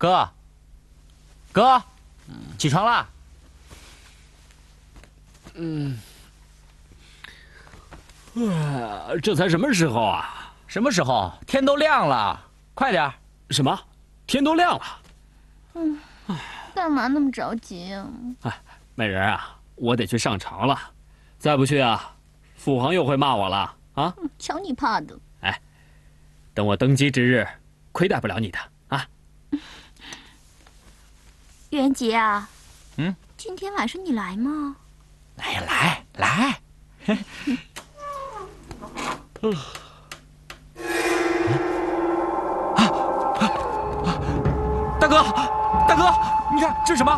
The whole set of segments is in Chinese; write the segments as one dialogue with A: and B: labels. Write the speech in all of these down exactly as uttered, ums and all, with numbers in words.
A: 哥，哥，起床啦！
B: 嗯，呃，这才什么时候啊？
A: 什么时候？天都亮了，快点！
B: 什么？天都亮了？
C: 嗯，干嘛那么着急啊？
B: 哎，美人啊，我得去上朝了，再不去啊，父皇又会骂我了啊！
C: 嗯，瞧你怕的！
B: 哎，等我登基之日，亏待不了你的啊！
C: 元杰啊，
A: 嗯，
C: 今天晚上你来吗？
A: 哎呀，来来。嗯。啊啊啊！大哥，大哥，你看这是什么？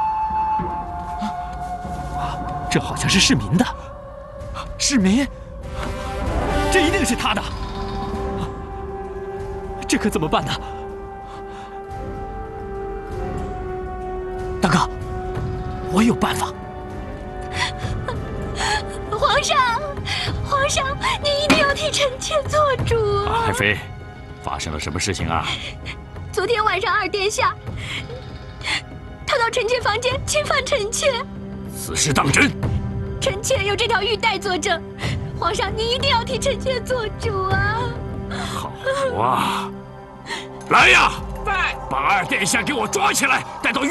B: 啊，这好像是市民的。
A: 市民，
B: 这一定是他的。这可怎么办呢？大哥，我有办法。
C: 皇上，皇上，你一定要替臣妾做主啊！
D: 爱妃，发生了什么事情啊？
C: 昨天晚上二殿下，他到臣妾房间侵犯臣妾。
D: 此事当真？
C: 臣妾有这条玉带作证，皇上你一定要替臣妾做主啊！
D: 好啊，来呀，把二殿下给我抓起来，带到